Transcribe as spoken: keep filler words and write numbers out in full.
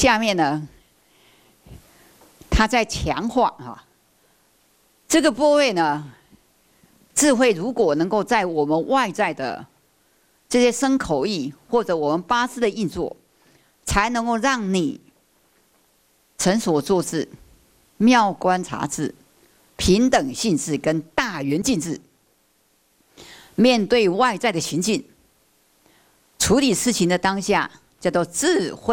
下面呢，他在强化哈这个部位呢，智慧如果能够在我们外在的这些身口意或者我们八字的运作，才能够让你成所作智、妙观察智、平等性智跟大圆镜智，面对外在的情境，处理事情的当下，叫做智慧。